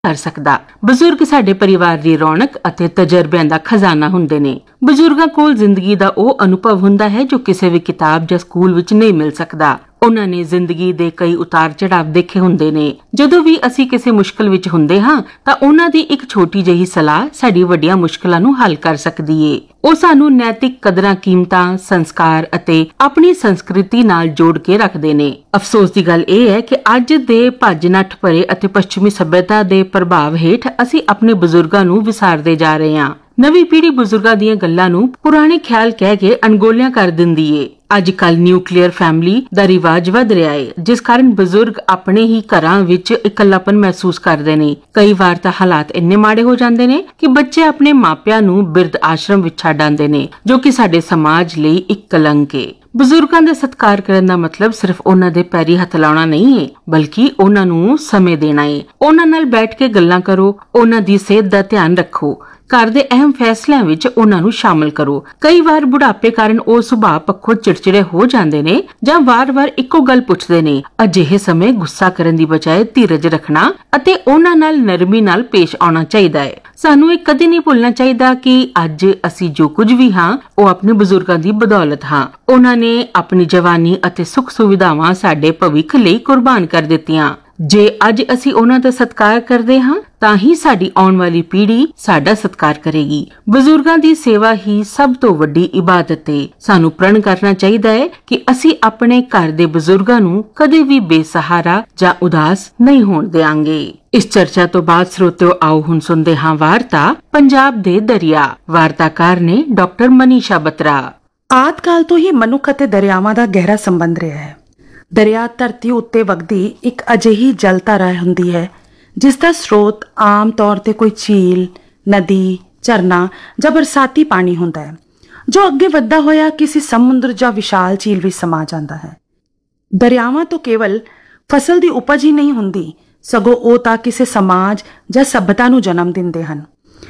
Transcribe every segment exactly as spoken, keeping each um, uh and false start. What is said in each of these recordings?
ਕਰ ਸਕਦਾ। ਬਜ਼ੁਰਗ ਸਾਡੇ ਪਰਿਵਾਰ ਦੀ ਰੌਣਕ ਅਤੇ ਤਜਰਬਿਆਂ ਦਾ ਖਜ਼ਾਨਾ ਹੁੰਦੇ ਨੇ। ਬਜ਼ੁਰਗਾਂ ਕੋਲ ਜ਼ਿੰਦਗੀ ਦਾ ਉਹ ਅਨੁਭਵ ਹੁੰਦਾ ਹੈ ਜੋ ਕਿਸੇ ਵੀ ਕਿਤਾਬ ਜਾਂ ਸਕੂਲ ਵਿੱਚ ਨਹੀਂ ਮਿਲ ਸਕਦਾ। ਉਹਨਾਂ ਨੇ ਜ਼ਿੰਦਗੀ ਦੇ ਕਈ ਉਤਾਰ ਚੜਾਵ ਦੇਖੇ ਹੁੰਦੇ ਨੇ। ਜਦੋਂ ਵੀ ਅਸੀਂ ਕਿਸੇ ਮੁਸ਼ਕਲ ਵਿੱਚ ਹੁੰਦੇ ਹਾਂ ਤਾਂ ਉਹਨਾਂ ਦੀ ਇੱਕ ਛੋਟੀ ਜਿਹੀ ਸਲਾਹ ਸਾਡੀ ਵੱਡੀਆਂ ਮੁਸ਼ਕਲਾਂ ਨੂੰ ਹੱਲ ਕਰ ਸਕਦੀ ਏ। ਉਹ ਸਾਨੂੰ ਨੈਤਿਕ ਕਦਰਾਂ ਕੀਮਤਾਂ, ਸੰਸਕਾਰ ਅਤੇ ਆਪਣੀ ਸੰਸਕ੍ਰਿਤੀ ਨਾਲ ਜੋੜ ਕੇ ਰੱਖਦੇ ਨੇ। ਅਫਸੋਸ ਦੀ ਗੱਲ ਇਹ ਹੈ ਕਿ ਅੱਜ ਦੇ ਭੱਜ ਨੱਠ ਭਰੇ ਅਤੇ ਪੱਛਮੀ ਸੱਭਿਅਤਾ ਦੇ ਪ੍ਰਭਾਵ ਹੇਠ ਅਸੀਂ ਆਪਣੇ ਬਜ਼ੁਰਗਾਂ ਨੂੰ ਵਿਸਾਰਦੇ ਜਾ ਰਹੇ ਹਾਂ। ਨਵੀਂ ਪੀੜ੍ਹੀ ਬਜ਼ੁਰਗਾਂ ਦੀਆਂ ਗੱਲਾਂ ਨੂੰ ਪੁਰਾਣੇ ਖਿਆਲ ਕਹਿ ਕੇ ਅਣਗੌਲਿਆਂ ਕਰ ਦਿੰਦੀ ਏ। ਅੱਜ ਕੱਲ ਨਿਊਕਲੀਅਰ ਫੈਮਿਲੀ ਦਾ ਰਿਵਾਜ ਵੱਧ ਰਿਹਾ ਹੈ, ਜਿਸ ਕਾਰਨ ਬਜ਼ੁਰਗ ਆਪਣੇ ਹੀ ਘਰਾਂ ਵਿੱਚ ਇਕੱਲਾਪਨ ਮਹਿਸੂਸ ਕਰਦੇ ਨੇ। ਕਈ ਵਾਰ ਤਾਂ ਹਾਲਾਤ ਇੰਨੇ ਮਾੜੇ ਹੋ ਜਾਂਦੇ ਨੇ ਕਿ ਬੱਚੇ ਆਪਣੇ ਮਾਪਿਆਂ ਨੂੰ ਬਿਰਧ ਆਸ਼ਰਮ ਵਿੱਚ ਛੱਡ ਆਉਂਦੇ ਨੇ, ਜੋ ਕਿ ਸਾਡੇ ਸਮਾਜ ਲਈ ਇੱਕ ਕਲੰਕ ਏ। ਬਜ਼ੁਰਗਾਂ ਦਾ ਸਤਿਕਾਰ ਕਰਨ ਦਾ ਮਤਲਬ ਸਿਰਫ ਉਹਨਾਂ ਦੇ ਪੈਰੀ ਹੱਥ ਲਾਉਣਾ ਨਹੀਂ ਹੈ, ਬਲਕਿ ਉਹਨਾਂ ਨੂੰ ਸਮੇਂ ਦੇਣਾ ਹੈ। ਉਹਨਾਂ ਨਾਲ ਬੈਠ ਕੇ ਗੱਲਾਂ ਕਰੋ, ਉਹਨਾਂ ਦੀ ਸਿਹਤ ਦਾ ਧਿਆਨ ਰੱਖੋ, ਘਰ ਦੇ ਅਹਿਮ ਫੈਸਲਿਆਂ ਵਿੱਚ ਉਹਨਾਂ ਨੂੰ ਸ਼ਾਮਲ ਕਰੋ। ਕਈ ਵਾਰ ਬੁਢਾਪੇ ਕਾਰਨ ਉਹ ਸੁਭਾਅ ਪੱਖੋਂ ਚਿੜਚਿੜੇ ਹੋ ਜਾਂਦੇ ਨੇ ਜਾਂ ਵਾਰ-ਵਾਰ ਇੱਕੋ ਗੱਲ ਪੁੱਛਦੇ ਨੇ। ਅਜਿਹੇ ਸਮੇਂ ਗੁੱਸਾ ਕਰਨ ਦੀ ਬਜਾਏ ਧੀਰਜ ਰੱਖਣਾ ਅਤੇ ਉਹਨਾਂ ਨਾਲ ਨਰਮੀ ਨਾਲ ਪੇਸ਼ ਆਉਣਾ ਚਾਹੀਦਾ ਹੈ। ਸਾਨੂੰ ਇਹ ਕਦੇ ਨਹੀਂ ਭੁੱਲਣਾ ਚਾਹੀਦਾ ਕਿ ਅੱਜ ਅਸੀਂ ਜੋ ਕੁਝ ਵੀ ਹਾਂ ਉਹ ਆਪਣੇ ਬਜ਼ੁਰਗਾਂ ਦੀ ਬਦੌਲਤ ਹਾਂ। ਉਹਨਾਂ ਨੇ ਆਪਣੀ ਜਵਾਨੀ ਅਤੇ ਸੁੱਖ ਸੁਵਿਧਾਵਾਂ ਸਾਡੇ ਭਵਿੱਖ ਲਈ ਕੁਰਬਾਨ ਕਰ ਦਿੱਤੀਆਂ। ਜੇ ਅੱਜ ਅਸੀਂ ਉਹਨਾਂ ਦਾ ਸਤਿਕਾਰ ਕਰਦੇ ਹਾਂ ਤਾਂ ਹੀ ਸਾਡੀ ਆਉਣ ਵਾਲੀ ਪੀੜ੍ਹੀ ਸਾਡਾ ਸਤਿਕਾਰ ਕਰੇਗੀ। ਬਜ਼ੁਰਗਾਂ ਦੀ ਸੇਵਾ ਹੀ ਸਭ ਤੋਂ ਵੱਡੀ ਇਬਾਦਤ ਹੈ। ਸਾਨੂੰ ਪ੍ਰਣ ਕਰਨਾ ਚਾਹੀਦਾ ਹੈ ਕਿ ਅਸੀਂ ਆਪਣੇ ਘਰ ਦੇ ਬਜ਼ੁਰਗਾਂ ਨੂੰ ਕਦੇ ਵੀ ਬੇਸਹਾਰਾ ਜਾਂ ਉਦਾਸ ਨਹੀਂ ਹੋਣ ਦੇਵਾਂਗੇ। ਇਸ ਚਰਚਾ ਤੋਂ ਬਾਅਦ ਸਰੋਤਿਓ, ਆਓ ਹੁਣ ਸੁਣਦੇ ਹਾਂ ਵਾਰਤਾ ਪੰਜਾਬ ਦੇ ਦਰਿਆ। ਵਾਰਤਾਕਾਰ ਨੇ ਡਾਕਟਰ ਮਨੀਸ਼ਾ ਬਤਰਾ। ਆਦਿਕਾਲ ਤੋਂ ਹੀ ਮਨੁੱਖ ਅਤੇ ਦਰਿਆਵਾਂ ਦਾ ਗਹਿਰਾ ਸੰਬੰਧ ਰਿਹਾ ਹੈ। ਦਰਿਆ ਧਰਤੀ ਉੱਤੇ ਵਗਦੀ ਇੱਕ ਅਜਿਹੀ ਜਲ ਧਾਰਾ ਹੁੰਦੀ ਹੈ ਜਿਸ ਦਾ ਸਰੋਤ ਆਮ ਤੌਰ ਤੇ ਕੋਈ ਝੀਲ, ਨਦੀ, ਝਰਨਾ ਜਾਂ ਬਰਸਾਤੀ ਪਾਣੀ ਹੁੰਦਾ ਹੈ, ਜੋ ਅੱਗੇ ਵੱਧਦਾ ਹੋਇਆ ਕਿਸੇ ਸਮੁੰਦਰ ਜਾਂ ਵਿਸ਼ਾਲ ਝੀਲ ਵਿੱਚ ਸਮਾ ਜਾਂਦਾ ਹੈ। ਦਰਿਆਵਾਂ ਤੋਂ ਕੇਵਲ ਫਸਲ ਦੀ ਉਪਜ ਹੀ ਨਹੀਂ ਹੁੰਦੀ, ਸਗੋਂ ਉਹ ਤਾਂ ਕਿਸੇ ਸਮਾਜ ਜਾਂ ਸਭਿਅਤਾ ਨੂੰ ਜਨਮ ਦਿੰਦੇ ਹਨ।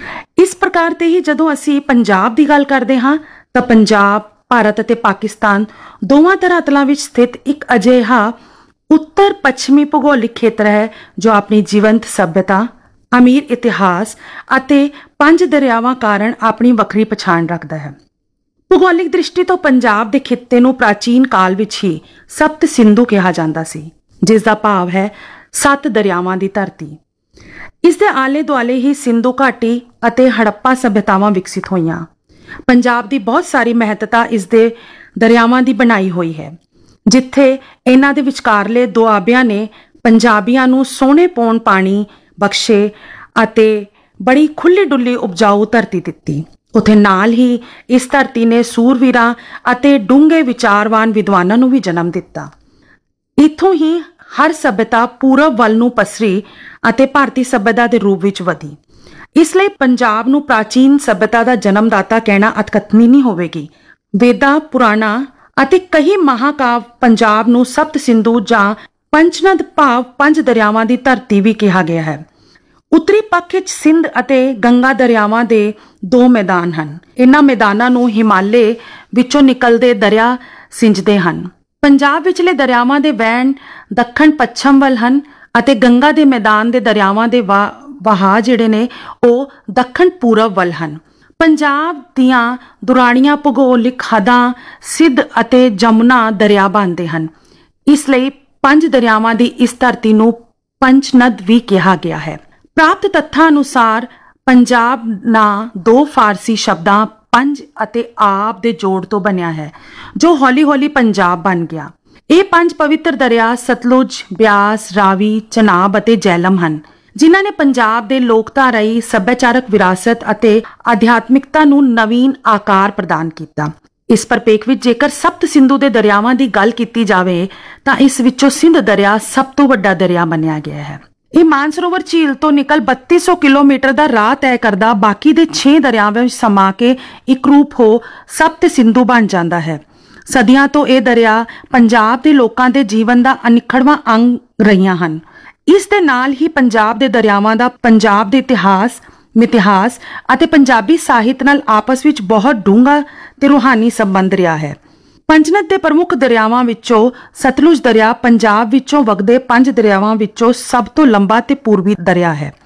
ਇਸ ਪ੍ਰਕਾਰ ਤੇ ਹੀ ਜਦੋਂ ਅਸੀਂ ਪੰਜਾਬ ਦੀ ਗੱਲ ਕਰਦੇ ਹਾਂ ਤਾਂ ਪੰਜਾਬ ਭਾਰਤ ਅਤੇ ਪਾਕਿਸਤਾਨ ਦੋਵਾਂ ਧਰਾਤਲਾਂ ਵਿੱਚ ਸਥਿਤ ਇੱਕ ਅਜਿਹਾ ਉੱਤਰ ਪੱਛਮੀ ਭੂਗੋਲਿਕ ਖੇਤਰ ਹੈ ਜੋ ਆਪਣੀ ਜੀਵੰਤ ਸੱਭਿਅਤਾ, ਅਮੀਰ ਇਤਿਹਾਸ ਅਤੇ ਪੰਜ ਦਰਿਆਵਾਂ ਕਾਰਨ ਆਪਣੀ ਵੱਖਰੀ ਪਛਾਣ ਰੱਖਦਾ ਹੈ। ਭੂਗੋਲਿਕ ਦ੍ਰਿਸ਼ਟੀ ਤੋਂ ਪੰਜਾਬ ਦੇ ਖਿੱਤੇ ਨੂੰ ਪ੍ਰਾਚੀਨ ਕਾਲ ਵਿੱਚ ਹੀ ਸਪਤ ਸਿੰਧੂ ਕਿਹਾ ਜਾਂਦਾ ਸੀ, ਜਿਸ ਦਾ ਭਾਵ ਹੈ ਸੱਤ ਦਰਿਆਵਾਂ ਦੀ ਧਰਤੀ। ਇਸ ਦੇ ਆਲੇ ਦੁਆਲੇ ਹੀ ਸਿੰਧੂ ਘਾਟੀ ਅਤੇ ਹੜੱਪਾ ਸਭਿਅਤਾਵਾਂ ਵਿਕਸਿਤ ਹੋਈਆਂ। ਪੰਜਾਬ ਦੀ ਬਹੁਤ ਸਾਰੀ ਮਹੱਤਤਾ ਇਸ ਦੇ ਦਰਿਆਵਾਂ ਦੀ ਬਣਾਈ ਹੋਈ ਹੈ, ਜਿੱਥੇ ਇਹਨਾਂ ਦੇ ਵਿਚਕਾਰਲੇ ਦੁਆਬਿਆਂ ਨੇ ਪੰਜਾਬੀਆਂ ਨੂੰ ਸੋਹਣੇ ਪੌਣ ਪਾਣੀ ਬਖਸ਼ੇ ਅਤੇ ਬੜੀ ਖੁੱਲੀ ਡੁੱਲੀ ਉਪਜਾਊ ਧਰਤੀ ਦਿੱਤੀ। ਉੱਥੇ ਨਾਲ ਹੀ ਇਸ ਧਰਤੀ ਨੇ ਸੂਰਵੀਰਾਂ ਅਤੇ ਡੂੰਘੇ ਵਿਚਾਰਵਾਨ ਵਿਦਵਾਨਾਂ ਨੂੰ ਵੀ ਜਨਮ ਦਿੱਤਾ। ਇੱਥੋਂ ਹੀ ਹਰ ਸਭਿਅਤਾ ਪੂਰਬ ਵੱਲ ਨੂੰ ਪਸਰੀ ਅਤੇ ਭਾਰਤੀ ਸਭਿਅਤਾ ਦੇ ਰੂਪ ਵਿੱਚ ਵਧੀ। ਇਸ ਲਈ ਪੰਜਾਬ ਨੂੰ ਪ੍ਰਾਚੀਨ ਸਭਿਅਤਾ ਦਾ ਜਨਮਦਾਤਾ ਕਹਿਣਾ ਅਤਕਥਨੀ ਨਹੀਂ ਹੋਵੇਗੀ। ਵੇਦਾਂ, ਪੁਰਾਣਾਂ ਅਤੇ ਕਈ ਮਹਾਕਾਵ ਪੰਜਾਬ ਨੂੰ ਸਪਤ ਸਿੰਧੂ ਜਾਂ ਪੰਚਨਦ ਭਾਵ ਪੰਜ ਦਰਿਆਵਾਂ ਦੀ ਧਰਤੀ ਵੀ ਕਿਹਾ ਗਿਆ ਹੈ। ਉੱਤਰੀ ਪੱਖ ਵਿੱਚ ਸਿੰਧ ਅਤੇ ਗੰਗਾ ਦਰਿਆਵਾਂ ਦੇ ਦੋ ਮੈਦਾਨ ਹਨ। ਇਹਨਾਂ ਮੈਦਾਨਾਂ ਨੂੰ ਹਿਮਾਲੇ ਵਿੱਚੋਂ ਨਿਕਲਦੇ ਦਰਿਆ ਸਿੰਜਦੇ ਹਨ। ਪੰਜਾਬ ਵਿਚਲੇ ਦਰਿਆਵਾਂ ਦੇ ਵਹਿਣ ਦੱਖਣ ਪੱਛਮ ਵੱਲ ਹਨ ਅਤੇ ਗੰਗਾ ਦੇ ਮੈਦਾਨ ਦੇ ਦਰਿਆਵਾਂ ਦੇ ਵਹਾਅ ਜਿਹੜੇ ਨੇ ਉਹ ਦੱਖਣ ਪੂਰਬ ਵੱਲ ਹਨ। ਪੰਜਾਬ ਦੀਆਂ ਦੁਰਾਣੀਆਂ ਭੂਗੋਲਿਕ ਹੱਦਾਂ ਸਿੰਧ ਅਤੇ ਜਮੁਨਾ ਦਰਿਆ ਬਣਦੇ ਹਨ। ਇਸ ਲਈ ਪੰਜ ਦਰਿਆਵਾਂ ਦੀ ਇਸ ਧਰਤੀ ਨੂੰ ਪੰਚਨਦ ਵੀ ਕਿਹਾ ਗਿਆ ਹੈ। ਪ੍ਰਾਪਤ ਤੱਥਾਂ ਅਨੁਸਾਰ ਪੰਜਾਬ ਨਾਂ ਦੋ ਫਾਰਸੀ ਸ਼ਬਦਾਂ ਪੰਜ ਅਤੇ ਆਬ ਦੇ ਜੋੜ ਤੋਂ ਬਣਿਆ ਹੈ, ਜੋ ਹੌਲੀ-ਹੌਲੀ ਪੰਜਾਬ ਬਣ ਗਿਆ। ਇਹ ਪੰਜ ਪਵਿੱਤਰ ਦਰਿਆ ਸਤਲੁਜ, ਬਿਆਸ, ਰਾਵੀ, ਚਨਾਬ ਅਤੇ ਜੇਹਲਮ ਹਨ, ਜਿਨ੍ਹਾਂ ਨੇ ਪੰਜਾਬ ਦੇ ਲੋਕਧਾਰਾਈ ਸੱਭਿਆਚਾਰਕ ਵਿਰਾਸਤ ਅਤੇ ਅਧਿਆਤਮਿਕਤਾ ਨੂੰ ਨਵੀਨ ਆਕਾਰ ਪ੍ਰਦਾਨ ਕੀਤਾ। ਇਸ ਪਰਪੇਖ ਵਿੱਚ ਜੇਕਰ ਸਪਤ ਸਿੰਧੂ ਦੇ ਦਰਿਆਵਾਂ ਦੀ ਗੱਲ ਕੀਤੀ ਜਾਵੇ ਤਾਂ ਇਸ ਵਿੱਚੋਂ ਸਿੰਧ ਦਰਿਆ ਸਭ ਤੋਂ ਵੱਡਾ ਦਰਿਆ ਮੰਨਿਆ ਗਿਆ ਹੈ। ਇਹ ਮਾਨਸਰੋਵਰ ਝੀਲ ਤੋਂ ਨਿਕਲ ਬੱਤੀ ਸੌ ਕਿਲੋਮੀਟਰ ਦਾ ਰਾਹ ਤੈਅ ਕਰਦਾ ਬਾਕੀ ਦੇ ਛੇ ਦਰਿਆਵਾਂ ਵਿੱਚ ਸਮਾ ਕੇ ਇੱਕ ਰੂਪ ਹੋ ਸਪਤ ਸਿੰਧੂ ਬਣ ਜਾਂਦਾ ਹੈ। ਸਦੀਆਂ ਤੋਂ ਇਹ ਦਰਿਆ ਪੰਜਾਬ ਦੇ ਲੋਕਾਂ ਦੇ ਜੀਵਨ ਦਾ ਅਨਿੱਖੜਵਾਂ ਅੰਗ ਰਹੀਆਂ ਹਨ। ਇਸ ਦੇ ਨਾਲ ਹੀ ਪੰਜਾਬ ਦੇ ਦਰਿਆਵਾਂ ਦਾ ਪੰਜਾਬ ਦੇ ਇਤਿਹਾਸ, ਮਿਥਿਹਾਸ ਅਤੇ ਪੰਜਾਬੀ ਸਾਹਿਤ ਨਾਲ ਆਪਸ ਵਿੱਚ ਬਹੁਤ ਡੂੰਘਾ ਤੇ ਰੂਹਾਨੀ ਸੰਬੰਧ ਰਿਹਾ ਹੈ। ਪੰਚਨਦ ਦੇ ਪ੍ਰਮੁੱਖ ਦਰਿਆਵਾਂ ਵਿੱਚੋਂ ਸਤਲੁਜ ਦਰਿਆ ਪੰਜਾਬ ਵਿੱਚੋਂ ਵਗਦੇ ਪੰਜ ਦਰਿਆਵਾਂ ਵਿੱਚੋਂ ਸਭ ਤੋਂ ਲੰਬਾ ਤੇ ਪੂਰਬੀ ਦਰਿਆ ਹੈ।